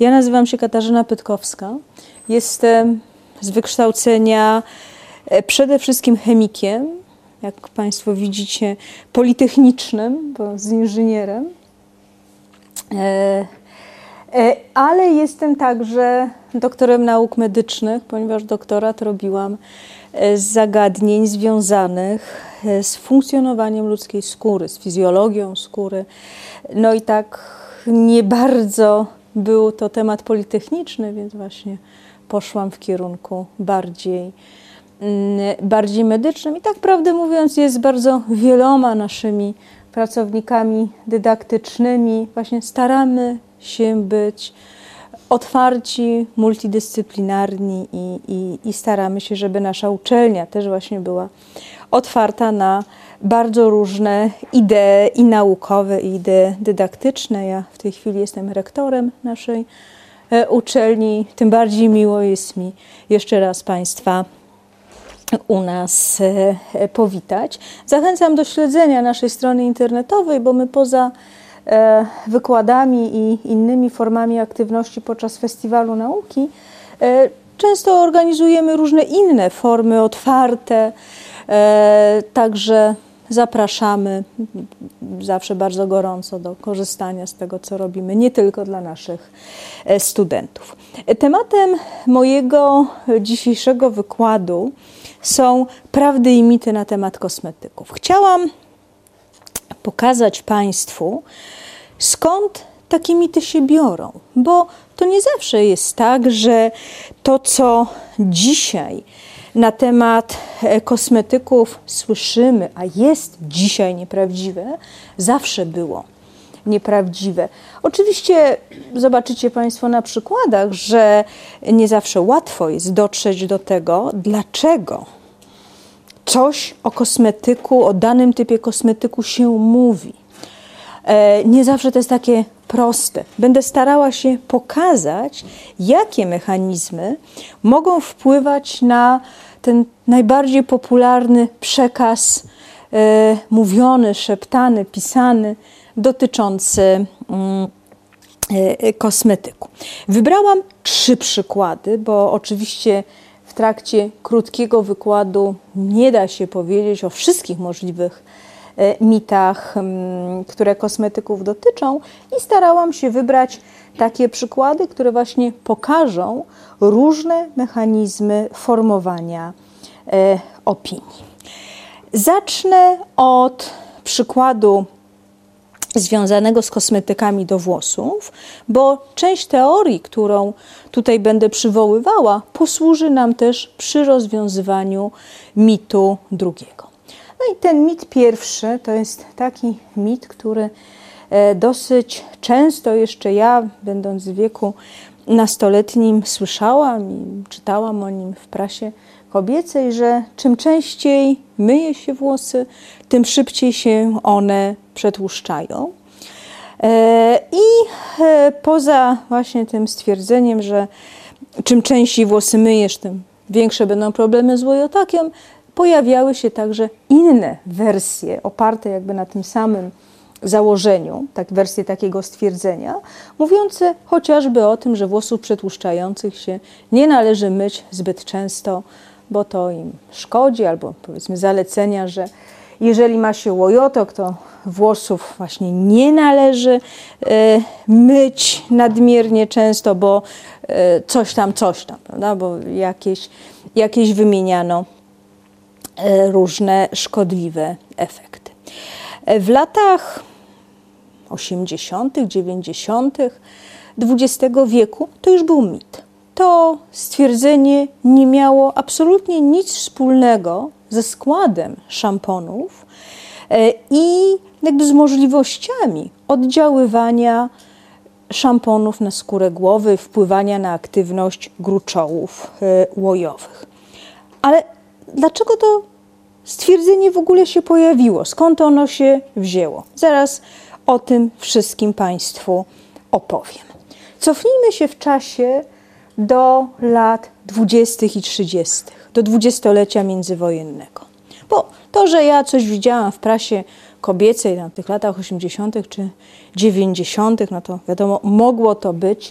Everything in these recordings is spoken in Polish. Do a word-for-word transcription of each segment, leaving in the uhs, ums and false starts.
Ja nazywam się Katarzyna Pytkowska. Jestem z wykształcenia przede wszystkim chemikiem, jak Państwo widzicie, politechnicznym, bo z inżynierem. Ale jestem także doktorem nauk medycznych, ponieważ doktorat robiłam z zagadnień związanych z funkcjonowaniem ludzkiej skóry, z fizjologią skóry. No i tak nie bardzo był to temat politechniczny, więc właśnie poszłam w kierunku bardziej, bardziej medycznym. I tak prawdę mówiąc, jest bardzo wieloma naszymi pracownikami dydaktycznymi. Właśnie staramy się być otwarci, multidyscyplinarni i, i, i staramy się, żeby nasza uczelnia też właśnie była otwarta na bardzo różne idee i naukowe, i idee dydaktyczne. Ja w tej chwili jestem rektorem naszej uczelni. Tym bardziej miło jest mi jeszcze raz Państwa u nas powitać. Zachęcam do śledzenia naszej strony internetowej, bo my poza wykładami i innymi formami aktywności podczas Festiwalu Nauki często organizujemy różne inne formy otwarte, także zapraszamy zawsze bardzo gorąco do korzystania z tego, co robimy, nie tylko dla naszych studentów. Tematem mojego dzisiejszego wykładu są prawdy i mity na temat kosmetyków. Chciałam pokazać Państwu, skąd takie mity się biorą, bo to nie zawsze jest tak, że to, co dzisiaj na temat kosmetyków słyszymy, a jest dzisiaj nieprawdziwe, zawsze było nieprawdziwe. Oczywiście zobaczycie Państwo na przykładach, że nie zawsze łatwo jest dotrzeć do tego, dlaczego coś o kosmetyku, o danym typie kosmetyku się mówi. Nie zawsze to jest takie proste. Będę starała się pokazać, jakie mechanizmy mogą wpływać na ten najbardziej popularny przekaz e, mówiony, szeptany, pisany dotyczący mm, e, kosmetyku. Wybrałam trzy przykłady, bo oczywiście w trakcie krótkiego wykładu nie da się powiedzieć o wszystkich możliwych mitach, które kosmetyków dotyczą, i starałam się wybrać takie przykłady, które właśnie pokażą różne mechanizmy formowania e, opinii. Zacznę od przykładu związanego z kosmetykami do włosów, bo część teorii, którą tutaj będę przywoływała, posłuży nam też przy rozwiązywaniu mitu drugiego. No i ten mit pierwszy to jest taki mit, który dosyć często jeszcze ja, będąc w wieku nastoletnim, słyszałam i czytałam o nim w prasie kobiecej, że czym częściej myje się włosy, tym szybciej się one przetłuszczają. I poza właśnie tym stwierdzeniem, że czym częściej włosy myjesz, tym większe będą problemy z łojotakiem, pojawiały się także inne wersje oparte jakby na tym samym założeniu, tak, wersje takiego stwierdzenia, mówiące chociażby o tym, że włosów przetłuszczających się nie należy myć zbyt często, bo to im szkodzi, albo powiedzmy zalecenia, że jeżeli ma się łojotok, to włosów właśnie nie należy e, myć nadmiernie często, bo e, coś tam, coś tam, prawda? Bo jakieś, jakieś wymieniano różne szkodliwe efekty. W latach osiemdziesiątych, dziewięćdziesiątych dwudziestego wieku to już był mit. To stwierdzenie nie miało absolutnie nic wspólnego ze składem szamponów i jakby z możliwościami oddziaływania szamponów na skórę głowy, wpływania na aktywność gruczołów łojowych. Ale dlaczego to stwierdzenie w ogóle się pojawiło? Skąd ono się wzięło? Zaraz o tym wszystkim Państwu opowiem. Cofnijmy się w czasie do lat dwudziestych i trzydziestych, do dwudziestolecia międzywojennego. Bo to, że ja coś widziałam w prasie kobiecej na tych latach osiemdziesiątych czy dziewięćdziesiątych, no to wiadomo, mogło to być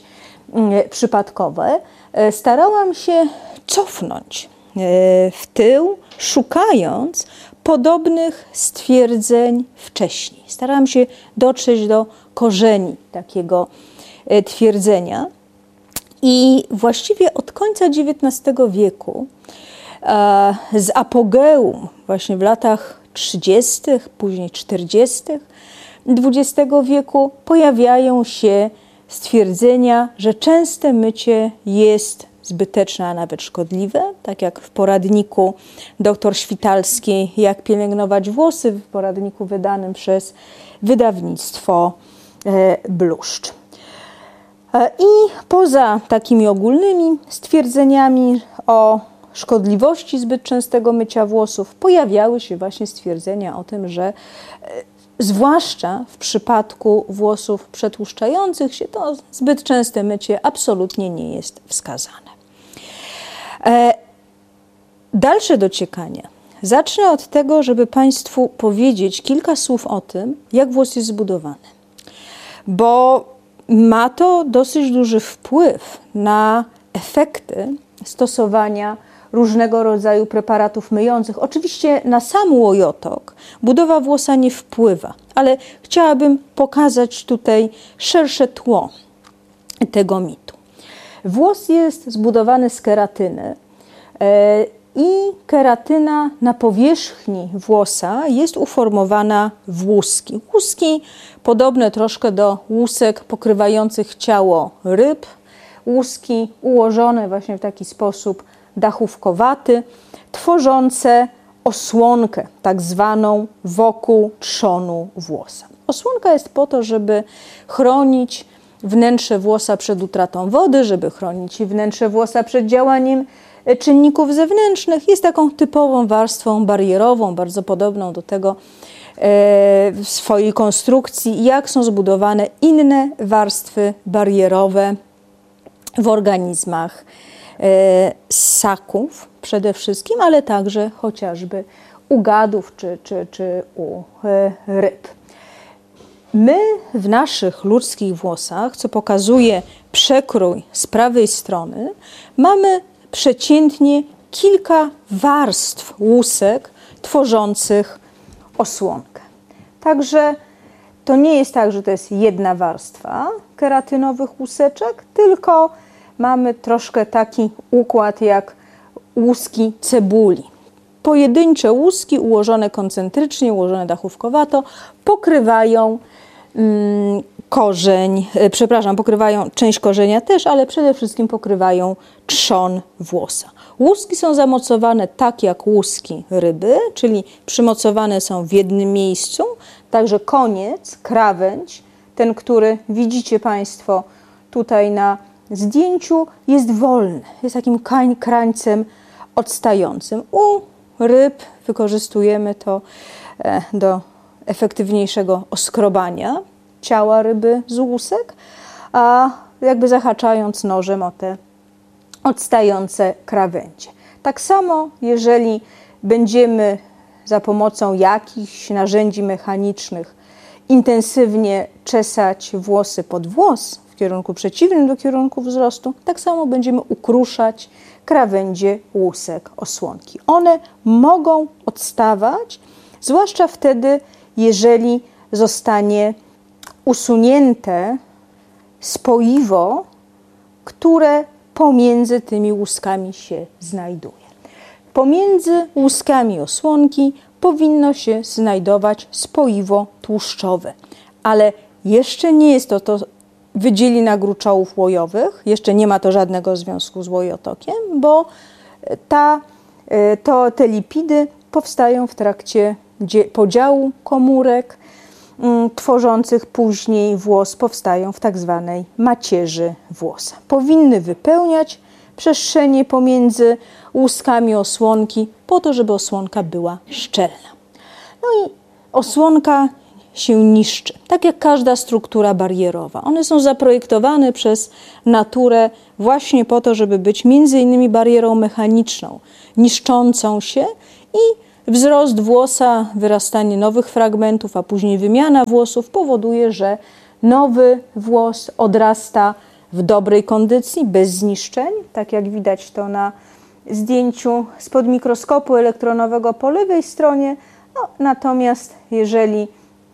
przypadkowe, starałam się cofnąć w tył, szukając podobnych stwierdzeń wcześniej. Starałam się dotrzeć do korzeni takiego twierdzenia i właściwie od końca dziewiętnastego wieku, z apogeum właśnie w latach trzydziestych, później czterdziestych dwudziestego wieku pojawiają się stwierdzenia, że częste mycie jest zbyteczne, a nawet szkodliwe, tak jak w poradniku dr Świtalskiej Jak pielęgnować włosy, w poradniku wydanym przez wydawnictwo Bluszcz. I poza takimi ogólnymi stwierdzeniami o szkodliwości zbyt częstego mycia włosów pojawiały się właśnie stwierdzenia o tym, że zwłaszcza w przypadku włosów przetłuszczających się to zbyt częste mycie absolutnie nie jest wskazane. Dalsze dociekanie. Zacznę od tego, żeby Państwu powiedzieć kilka słów o tym, jak włos jest zbudowany. Bo ma to dosyć duży wpływ na efekty stosowania różnego rodzaju preparatów myjących. Oczywiście na sam łojotok budowa włosa nie wpływa, ale chciałabym pokazać tutaj szersze tło tego mitu. Włos jest zbudowany z keratyny i keratyna na powierzchni włosa jest uformowana w łuski. Łuski podobne troszkę do łusek pokrywających ciało ryb. Łuski ułożone właśnie w taki sposób dachówkowaty, tworzące osłonkę tak zwaną wokół trzonu włosa. Osłonka jest po to, żeby chronić wnętrze włosa przed utratą wody, żeby chronić wnętrze włosa przed działaniem czynników zewnętrznych. Jest taką typową warstwą barierową, bardzo podobną do tego w swojej konstrukcji, jak są zbudowane inne warstwy barierowe w organizmach ssaków przede wszystkim, ale także chociażby u gadów czy, czy, czy u ryb. My w naszych ludzkich włosach, co pokazuje przekrój z prawej strony, mamy przeciętnie kilka warstw łusek tworzących osłonkę. Także to nie jest tak, że to jest jedna warstwa keratynowych łuseczek, tylko mamy troszkę taki układ jak łuski cebuli. Pojedyncze łuski ułożone koncentrycznie, ułożone dachówkowato pokrywają mm, korzeń, e, przepraszam, pokrywają część korzenia też, ale przede wszystkim pokrywają trzon włosa. Łuski są zamocowane tak jak łuski ryby, czyli przymocowane są w jednym miejscu, także koniec, krawędź, ten, który widzicie Państwo tutaj na zdjęciu, jest wolny, jest takim krańcem odstającym. U ryb wykorzystujemy to do efektywniejszego oskrobania ciała ryby z łusek, a jakby zahaczając nożem o te odstające krawędzie. Tak samo, jeżeli będziemy za pomocą jakichś narzędzi mechanicznych intensywnie czesać włosy pod włos w kierunku przeciwnym do kierunku wzrostu, tak samo będziemy ukruszać krawędzie łusek osłonki. One mogą odstawać, zwłaszcza wtedy, jeżeli zostanie usunięte spoiwo, które pomiędzy tymi łuskami się znajduje. Pomiędzy łuskami osłonki powinno się znajdować spoiwo tłuszczowe, ale jeszcze nie jest to, to wydzielina gruczołów łojowych, jeszcze nie ma to żadnego związku z łojotokiem, bo ta, to, te lipidy powstają w trakcie podziału komórek m, tworzących później włos, powstają w tak zwanej macierzy włosa. Powinny wypełniać przestrzenie pomiędzy łuskami osłonki po to, żeby osłonka była szczelna. No i osłonka się niszczy, tak jak każda struktura barierowa. One są zaprojektowane przez naturę właśnie po to, żeby być między innymi barierą mechaniczną, niszczącą się, i wzrost włosa, wyrastanie nowych fragmentów, a później wymiana włosów powoduje, że nowy włos odrasta w dobrej kondycji, bez zniszczeń, tak jak widać to na zdjęciu spod mikroskopu elektronowego po lewej stronie. No, natomiast jeżeli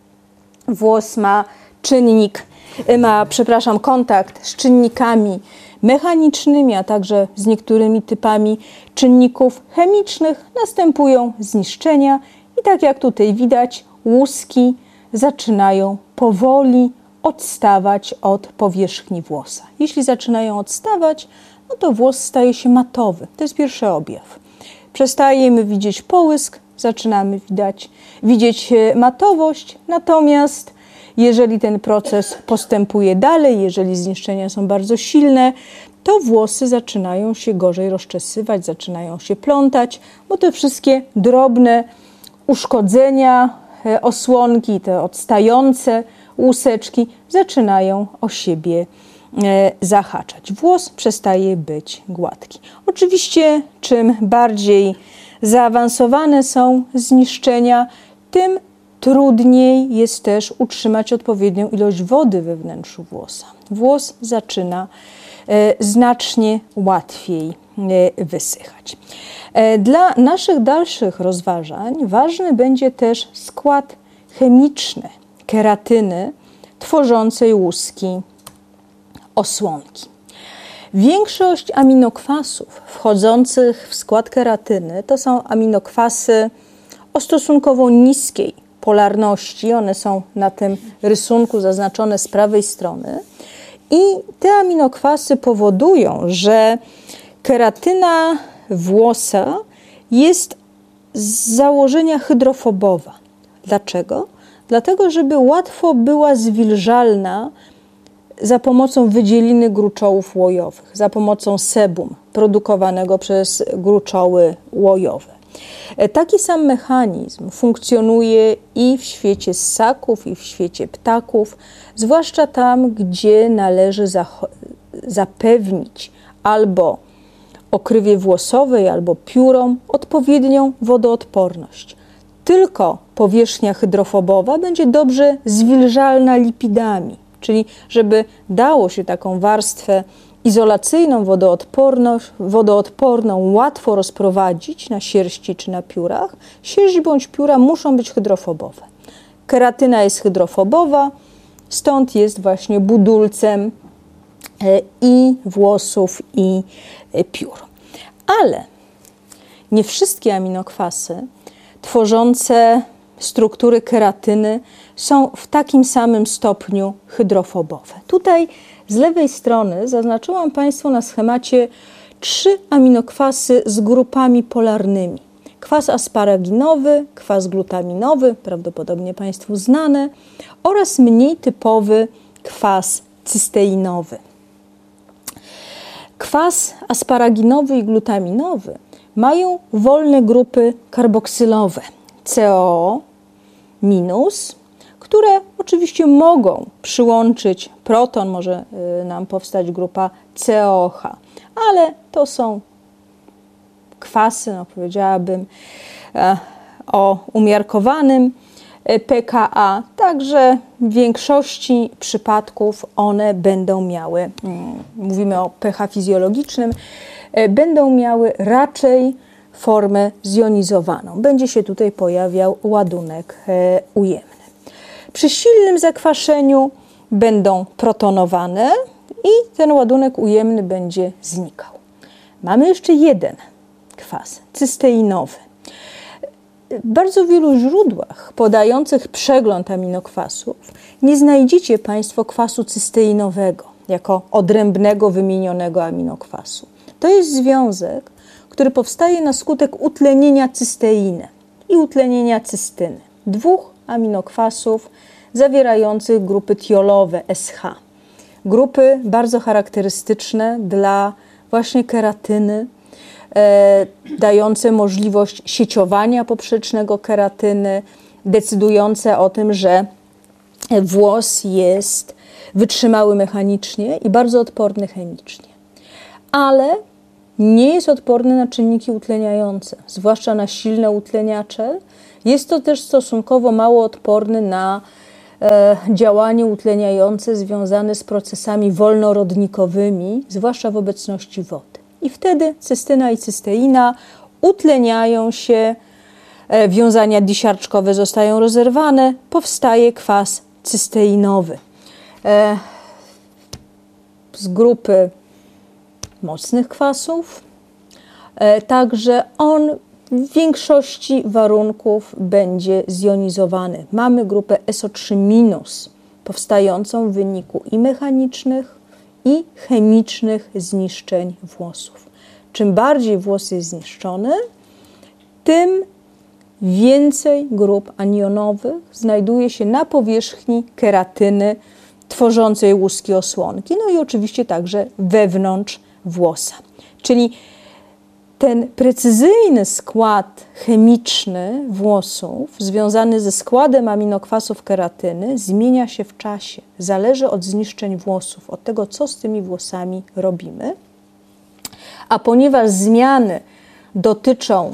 włos ma czynnik, ma, przepraszam, kontakt z czynnikami mechanicznymi, a także z niektórymi typami czynników chemicznych, następują zniszczenia i tak jak tutaj widać, łuski zaczynają powoli odstawać od powierzchni włosa. Jeśli zaczynają odstawać, no to włos staje się matowy. To jest pierwszy objaw. Przestajemy widzieć połysk, zaczynamy widać, widzieć matowość, natomiast jeżeli ten proces postępuje dalej, jeżeli zniszczenia są bardzo silne, to włosy zaczynają się gorzej rozczesywać, zaczynają się plątać, bo te wszystkie drobne uszkodzenia, osłonki, te odstające łuseczki zaczynają o siebie zahaczać. Włos przestaje być gładki. Oczywiście czym bardziej zaawansowane są zniszczenia, tym trudniej jest też utrzymać odpowiednią ilość wody we wnętrzu włosa. Włos zaczyna e, znacznie łatwiej e, wysychać. E, dla naszych dalszych rozważań ważny będzie też skład chemiczny keratyny tworzącej łuski osłonki. Większość aminokwasów wchodzących w skład keratyny to są aminokwasy o stosunkowo niskiej polarności. One są na tym rysunku zaznaczone z prawej strony. I te aminokwasy powodują, że keratyna włosa jest z założenia hydrofobowa. Dlaczego? Dlatego, żeby łatwo była zwilżalna za pomocą wydzieliny gruczołów łojowych, za pomocą sebum produkowanego przez gruczoły łojowe. Taki sam mechanizm funkcjonuje i w świecie ssaków, i w świecie ptaków, zwłaszcza tam, gdzie należy zapewnić albo okrywie włosowej, albo piórom odpowiednią wodoodporność. Tylko powierzchnia hydrofobowa będzie dobrze zwilżalna lipidami, czyli żeby dało się taką warstwę izolacyjną, wodoodporną łatwo rozprowadzić na sierści czy na piórach. Sierść bądź pióra muszą być hydrofobowe. Keratyna jest hydrofobowa, stąd jest właśnie budulcem i włosów, i piór. Ale nie wszystkie aminokwasy tworzące struktury keratyny są w takim samym stopniu hydrofobowe. Tutaj z lewej strony zaznaczyłam Państwu na schemacie trzy aminokwasy z grupami polarnymi. Kwas asparaginowy, kwas glutaminowy, prawdopodobnie Państwu znane, oraz mniej typowy kwas cysteinowy. Kwas asparaginowy i glutaminowy mają wolne grupy karboksylowe C O O minus, które oczywiście mogą przyłączyć proton, może nam powstać grupa C O O H, ale to są kwasy, no powiedziałabym, o umiarkowanym pKa, także w większości przypadków one będą miały, mówimy o pH fizjologicznym, będą miały raczej formę zjonizowaną. Będzie się tutaj pojawiał ładunek ujemny. Przy silnym zakwaszeniu będą protonowane i ten ładunek ujemny będzie znikał. Mamy jeszcze jeden kwas, cysteinowy. W bardzo wielu źródłach podających przegląd aminokwasów nie znajdziecie Państwo kwasu cysteinowego jako odrębnego, wymienionego aminokwasu. To jest związek, który powstaje na skutek utlenienia cysteiny i utlenienia cystyny, dwóch aminokwasów zawierających grupy tiolowe S H. Grupy bardzo charakterystyczne dla właśnie keratyny, e, dające możliwość sieciowania poprzecznego keratyny, decydujące o tym, że włos jest wytrzymały mechanicznie i bardzo odporny chemicznie. Ale nie jest odporny na czynniki utleniające, zwłaszcza na silne utleniacze. Jest to też stosunkowo mało odporny na e, działanie utleniające związane z procesami wolnorodnikowymi, zwłaszcza w obecności wody. I wtedy cystyna i cysteina utleniają się, e, wiązania disiarczkowe zostają rozerwane, powstaje kwas cysteinowy. E, z grupy mocnych kwasów, e, także on w większości warunków będzie zjonizowany. Mamy grupę S O trzy minus, powstającą w wyniku i mechanicznych, i chemicznych zniszczeń włosów. Czym bardziej włos jest zniszczony, tym więcej grup anionowych znajduje się na powierzchni keratyny tworzącej łuski osłonki, no i oczywiście także wewnątrz włosa. Czyli ten precyzyjny skład chemiczny włosów związany ze składem aminokwasów keratyny zmienia się w czasie. Zależy od zniszczeń włosów, od tego, co z tymi włosami robimy. A ponieważ zmiany dotyczą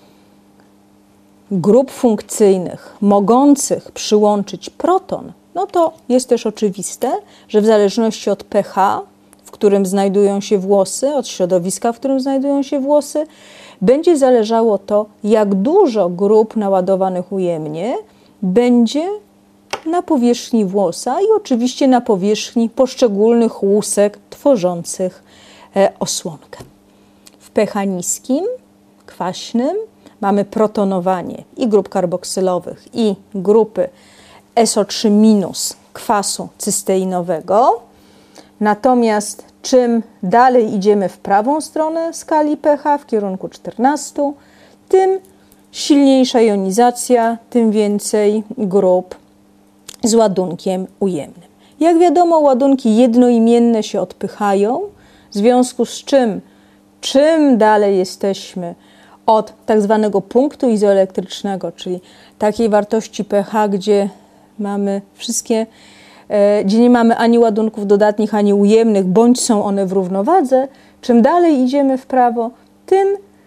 grup funkcyjnych mogących przyłączyć proton, no to jest też oczywiste, że w zależności od pH, w którym znajdują się włosy, od środowiska, w którym znajdują się włosy, będzie zależało to, jak dużo grup naładowanych ujemnie będzie na powierzchni włosa i oczywiście na powierzchni poszczególnych łusek tworzących osłonkę. W pH niskim, kwaśnym mamy protonowanie i grup karboksylowych, i grupy S O trzy minus kwasu cysteinowego. Natomiast czym dalej idziemy w prawą stronę skali pH, w kierunku czternastu, tym silniejsza jonizacja, tym więcej grup z ładunkiem ujemnym. Jak wiadomo, ładunki jednoimienne się odpychają, w związku z czym czym dalej jesteśmy od tak zwanego punktu izoelektrycznego, czyli takiej wartości pH, gdzie mamy wszystkie, e, gdzie nie mamy ani ładunków dodatnich, ani ujemnych, bądź są one w równowadze, czym dalej idziemy w prawo, tym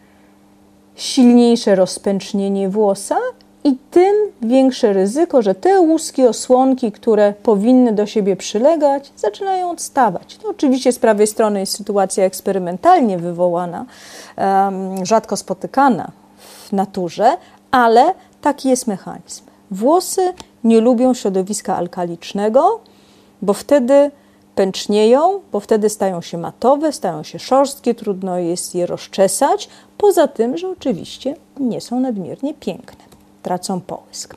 silniejsze rozpęcznienie włosa i tym większe ryzyko, że te łuski osłonki, które powinny do siebie przylegać, zaczynają odstawać. No, oczywiście z prawej strony jest sytuacja eksperymentalnie wywołana, um, rzadko spotykana w naturze, ale taki jest mechanizm. Włosy nie lubią środowiska alkalicznego, bo wtedy pęcznieją, bo wtedy stają się matowe, stają się szorstkie, trudno jest je rozczesać, poza tym, że oczywiście nie są nadmiernie piękne, tracą połysk.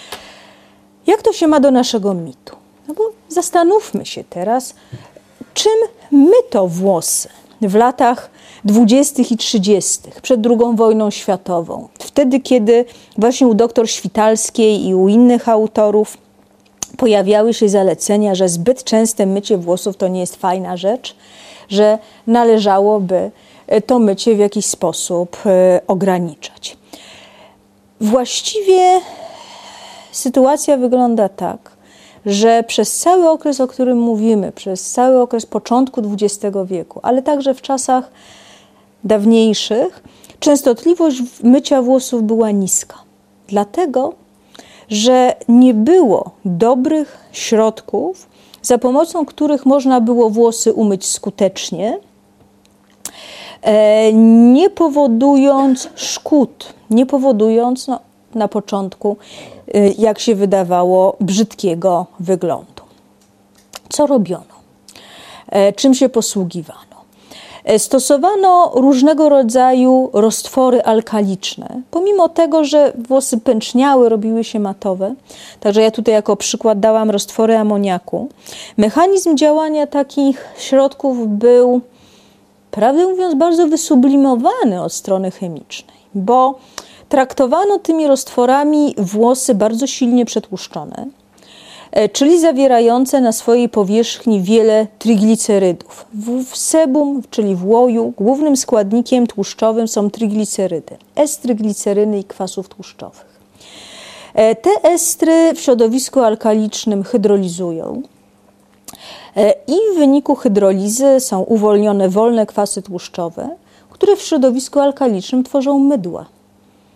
Jak to się ma do naszego mitu? No bo zastanówmy się teraz, czym myto włosy w latach dwudziestych i trzydziestych, przed drugą wojną światową. Wtedy, kiedy właśnie u doktor Świtalskiej i u innych autorów pojawiały się zalecenia, że zbyt częste mycie włosów to nie jest fajna rzecz, że należałoby to mycie w jakiś sposób ograniczać. Właściwie sytuacja wygląda tak, że przez cały okres, o którym mówimy, przez cały okres początku dwudziestego wieku, ale także w czasach dawniejszych, częstotliwość mycia włosów była niska. Dlatego, że nie było dobrych środków, za pomocą których można było włosy umyć skutecznie, nie powodując szkód, nie powodując no, na początku, jak się wydawało, brzydkiego wyglądu. Co robiono? Czym się posługiwano? Stosowano różnego rodzaju roztwory alkaliczne, pomimo tego, że włosy pęczniały, robiły się matowe. Także ja tutaj jako przykład dałam roztwory amoniaku. Mechanizm działania takich środków był, prawdę mówiąc, bardzo wysublimowany od strony chemicznej, bo traktowano tymi roztworami włosy bardzo silnie przetłuszczone, czyli zawierające na swojej powierzchni wiele triglicerydów. W sebum, czyli w łoju, głównym składnikiem tłuszczowym są triglicerydy, estrygliceryny i kwasów tłuszczowych. Te estry w środowisku alkalicznym hydrolizują i w wyniku hydrolizy są uwolnione wolne kwasy tłuszczowe, które w środowisku alkalicznym tworzą mydła.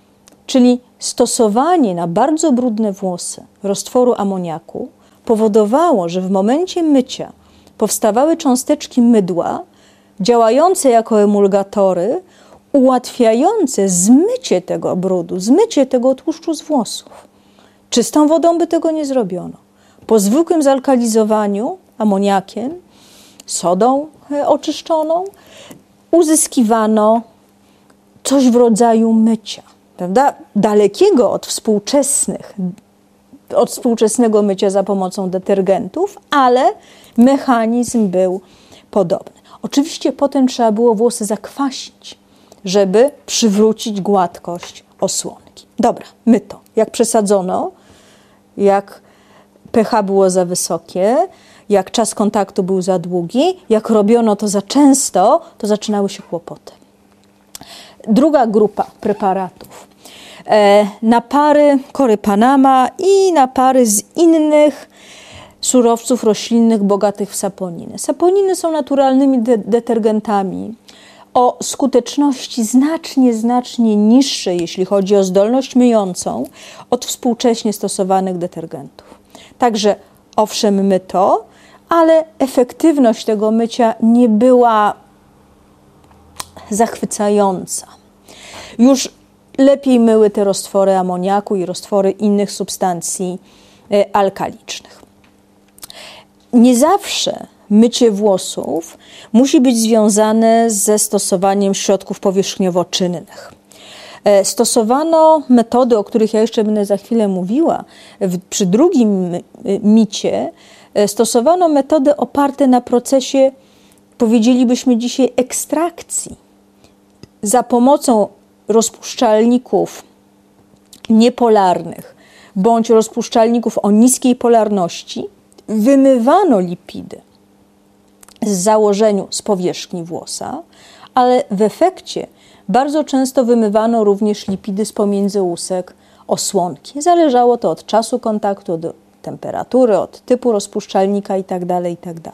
Czyli stosowanie na bardzo brudne włosy roztworu amoniaku powodowało, że w momencie mycia powstawały cząsteczki mydła działające jako emulgatory, ułatwiające zmycie tego brudu, zmycie tego tłuszczu z włosów. Czystą wodą by tego nie zrobiono. Po zwykłym zalkalizowaniu amoniakiem, sodą oczyszczoną, uzyskiwano coś w rodzaju mycia, prawda? Dalekiego od współczesnych, od współczesnego mycia za pomocą detergentów, ale mechanizm był podobny. Oczywiście potem trzeba było włosy zakwasić, żeby przywrócić gładkość osłonki. Dobra, myto. Jak przesadzono, jak pH było za wysokie, jak czas kontaktu był za długi, jak robiono to za często, to zaczynały się kłopoty. Druga grupa preparatów. E, napary kory Panama i napary z innych surowców roślinnych bogatych w saponiny. Saponiny są naturalnymi de- detergentami o skuteczności znacznie, znacznie niższej, jeśli chodzi o zdolność myjącą, od współcześnie stosowanych detergentów. Także owszem myto, ale efektywność tego mycia nie była zachwycająca. Już lepiej myły te roztwory amoniaku i roztwory innych substancji alkalicznych. Nie zawsze mycie włosów musi być związane ze stosowaniem środków powierzchniowo-czynnych. Stosowano metody, o których ja jeszcze będę za chwilę mówiła. W, przy drugim micie stosowano metody oparte na procesie, powiedzielibyśmy dzisiaj, ekstrakcji. Za pomocą rozpuszczalników niepolarnych bądź rozpuszczalników o niskiej polarności wymywano lipidy z założeniu z powierzchni włosa, ale w efekcie bardzo często wymywano również lipidy z pomiędzy łusek osłonki. Zależało to od czasu kontaktu, od temperatury, od typu rozpuszczalnika itd., itd.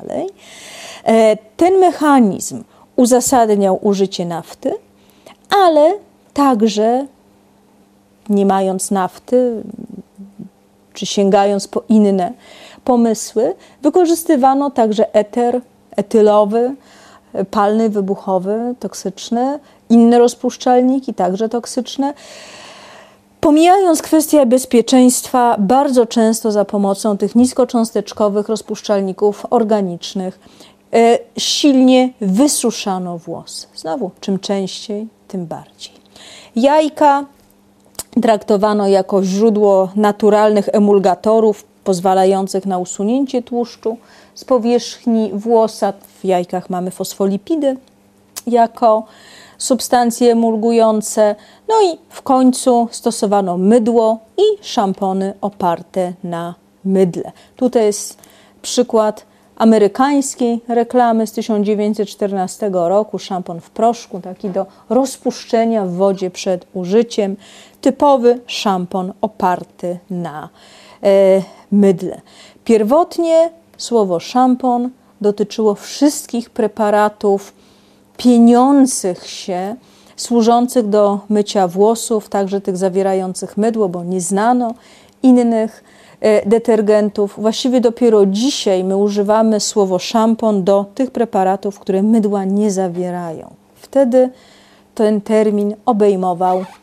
Ten mechanizm uzasadniał użycie nafty, ale także nie mając nafty, czy sięgając po inne pomysły, wykorzystywano także eter etylowy, palny, wybuchowy, toksyczny, inne rozpuszczalniki, także toksyczne. Pomijając kwestię bezpieczeństwa, bardzo często za pomocą tych niskocząsteczkowych rozpuszczalników organicznych e, silnie wysuszano włosy. Znowu, czym częściej, tym bardziej. Jajka traktowano jako źródło naturalnych emulgatorów pozwalających na usunięcie tłuszczu z powierzchni włosa. W jajkach mamy fosfolipidy jako substancje emulgujące. No i w końcu stosowano mydło i szampony oparte na mydle. Tutaj jest przykład amerykańskiej reklamy z tysiąc dziewięćset czternastego roku, szampon w proszku, taki do rozpuszczenia w wodzie przed użyciem. Typowy szampon oparty na e, mydle. Pierwotnie słowo szampon dotyczyło wszystkich preparatów pieniących się, służących do mycia włosów, także tych zawierających mydło, bo nie znano innych e, detergentów. Właściwie dopiero dzisiaj my używamy słowo szampon do tych preparatów, które mydła nie zawierają. Wtedy ten termin obejmował e,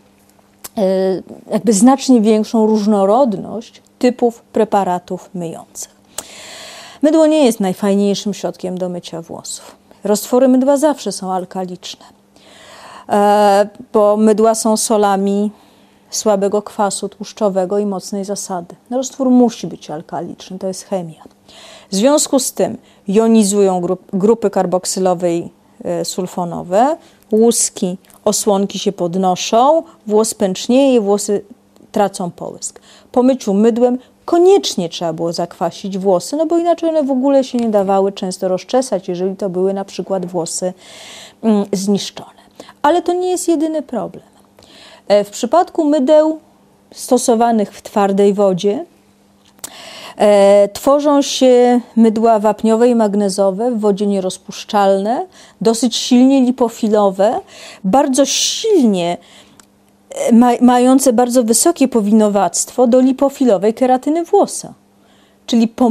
jakby znacznie większą różnorodność typów preparatów myjących. Mydło nie jest najfajniejszym środkiem do mycia włosów. Roztwory mydła zawsze są alkaliczne, bo mydła są solami słabego kwasu tłuszczowego i mocnej zasady. Roztwór musi być alkaliczny, to jest chemia. W związku z tym jonizują grupy karboksylowe i sulfonowe, łuski, osłonki się podnoszą, włos pęcznieje, włosy tracą połysk. Po myciu mydłem koniecznie trzeba było zakwasić włosy, no bo inaczej one w ogóle się nie dawały często rozczesać, jeżeli to były na przykład włosy mm, zniszczone. Ale to nie jest jedyny problem. W przypadku mydeł stosowanych w twardej wodzie e, tworzą się mydła wapniowe i magnezowe w wodzie nierozpuszczalne, dosyć silnie lipofilowe, bardzo silnie ma, mające bardzo wysokie powinowactwo do lipofilowej keratyny włosa. Czyli